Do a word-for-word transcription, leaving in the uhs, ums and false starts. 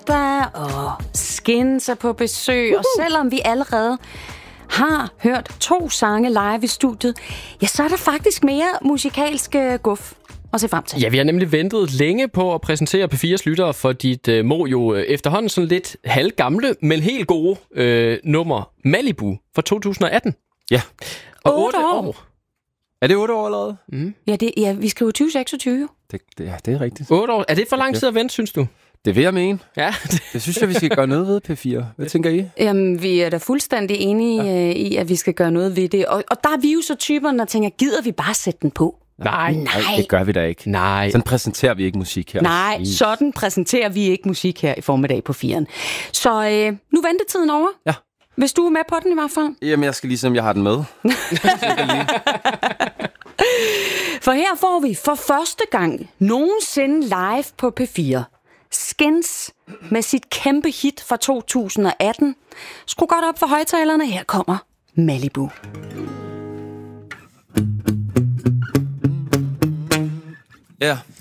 Gonta og Skins er på besøg. Uh-huh. Og selvom vi allerede har hørt to sange live i studiet, ja, så er der faktisk mere musikalsk guf at se frem til. Ja, vi har nemlig ventet længe på at præsentere P fires lyttere for dit uh, må jo uh, efterhånden sådan lidt halvgamle, men helt gode uh, nummer Malibu fra to tusind atten. Ja. Og otte år. år. Er det otte år allerede? Mm. Ja, det, ja, vi skriver tyve seksogtyve. Det, det, ja, det er rigtigt. otte år. Er det for lang tid at vente, synes du? Det vil jeg mene. Ja. Det synes jeg, vi skal gøre noget ved, P fire. Hvad tænker I? Jamen, vi er da fuldstændig enige ja. i, at vi skal gøre noget ved det. Og, og der er vi jo så typerne, der tænker, gider vi bare sætte den på? Nej. Nej. Nej, det gør vi da ikke. Nej. Sådan præsenterer vi ikke musik her. Nej, sådan præsenterer vi ikke musik her i formiddag på firen. Så øh, nu er ventetiden over. Ja. Hvis du er med på den i hvert fald. Jamen, jeg skal ligesom, jeg har den med. For her får vi for første gang nogensinde live på P fire Skins med sit kæmpe hit fra to tusind atten. Skru godt op for højtalerne. Her kommer Malibu. Ja.